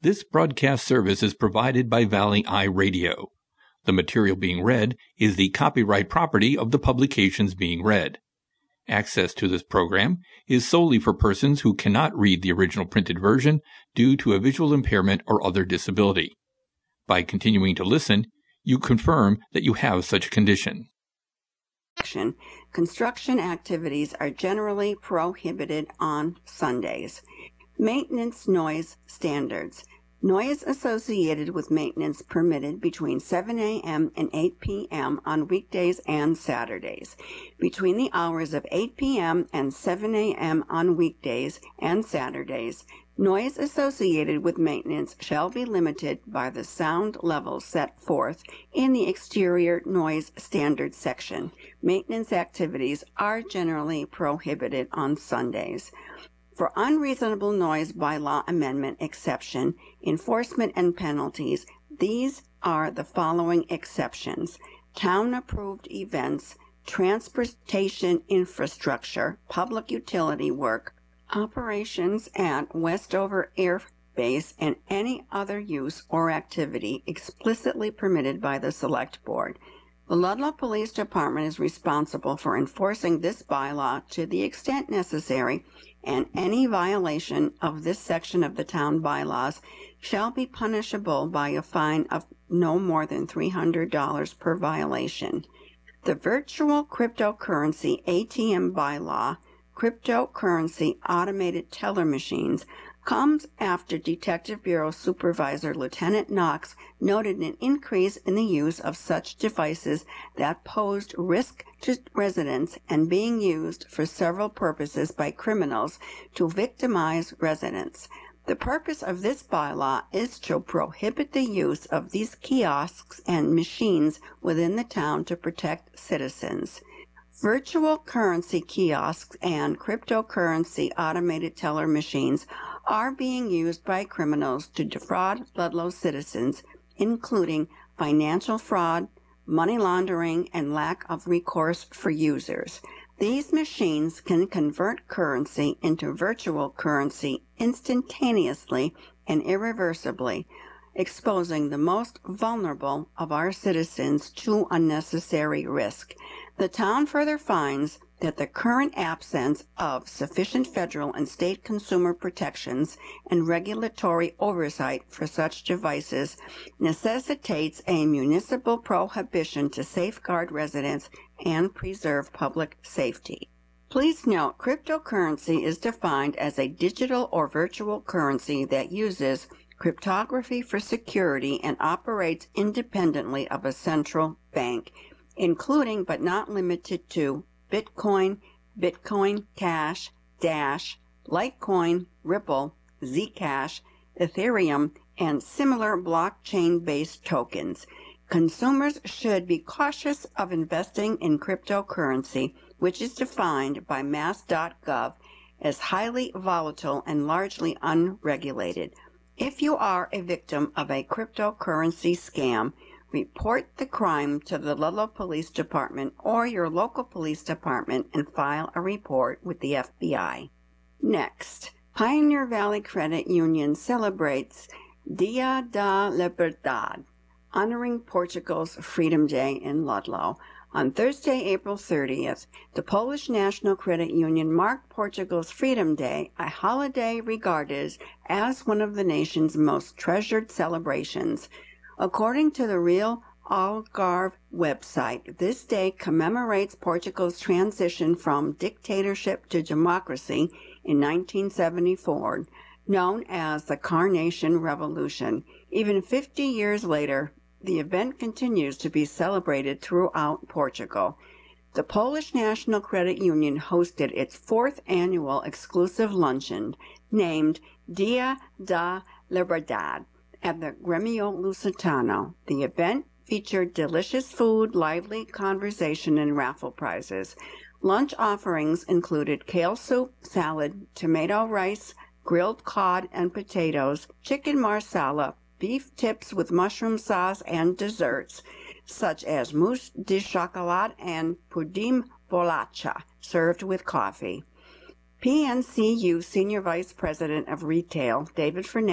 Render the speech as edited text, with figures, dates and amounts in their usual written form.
This broadcast service is provided by Valley Eye Radio. The material being read is the copyright property of the publications being read. Access to this program is solely for persons who cannot read the original printed version due to a visual impairment or other disability. By continuing to listen, you confirm that you have such a condition. Construction activities are generally prohibited on Sundays. Maintenance noise standards. Noise associated with maintenance permitted between 7 a.m. and 8 p.m. on weekdays and Saturdays. Between the hours of 8 p.m. and 7 a.m. on weekdays and Saturdays, noise associated with maintenance shall be limited by the sound level set forth in the exterior noise standards section. Maintenance activities are generally prohibited on Sundays. For unreasonable noise bylaw amendment exception, enforcement and penalties, these are the following exceptions: town-approved events, transportation infrastructure, public utility work, operations at Westover Air Base, and any other use or activity explicitly permitted by the Select Board. The Ludlow Police Department is responsible for enforcing this bylaw to the extent necessary, and any violation of this section of the town bylaws shall be punishable by a fine of no more than $300 per violation. The virtual cryptocurrency ATM bylaw, cryptocurrency automated teller machines, comes after Detective Bureau Supervisor Lieutenant Knox noted an increase in the use of such devices that posed risk to residents and being used for several purposes by criminals to victimize residents. The purpose of this bylaw is to prohibit the use of these kiosks and machines within the town to protect citizens. Virtual currency kiosks and cryptocurrency automated teller machines are being used by criminals to defraud Ludlow citizens, including financial fraud, money laundering, and lack of recourse for users. These machines can convert currency into virtual currency instantaneously and irreversibly, exposing the most vulnerable of our citizens to unnecessary risk. The town further finds that the current absence of sufficient federal and state consumer protections and regulatory oversight for such devices necessitates a municipal prohibition to safeguard residents and preserve public safety. Please note, cryptocurrency is defined as a digital or virtual currency that uses cryptography for security and operates independently of a central bank, including but not limited to Bitcoin, Bitcoin Cash, Dash, Litecoin, Ripple, Zcash, Ethereum, and similar blockchain-based tokens. Consumers should be cautious of investing in cryptocurrency, which is defined by mass.gov as highly volatile and largely unregulated. If you are a victim of a cryptocurrency scam, report the crime to the Ludlow Police Department or your local police department and file a report with the FBI. Next, Pioneer Valley Credit Union celebrates Dia da Liberdade, honoring Portugal's Freedom Day in Ludlow. On Thursday, April 30th, the Polish National Credit Union marked Portugal's Freedom Day, a holiday regarded as one of the nation's most treasured celebrations. According to the Real Algarve website, this day commemorates Portugal's transition from dictatorship to democracy in 1974, known as the Carnation Revolution. Even 50 years later, the event continues to be celebrated throughout Portugal. The Polish National Credit Union hosted its fourth annual exclusive luncheon named Dia da Liberdade at the Grêmio Lusitano. The event featured delicious food, lively conversation, and raffle prizes. Lunch offerings included kale soup, salad, tomato rice, grilled cod and potatoes, chicken marsala, beef tips with mushroom sauce, and desserts such as mousse de chocolat and pudim bolacha, served with coffee. PNCU Senior Vice President of Retail, David Fernandez,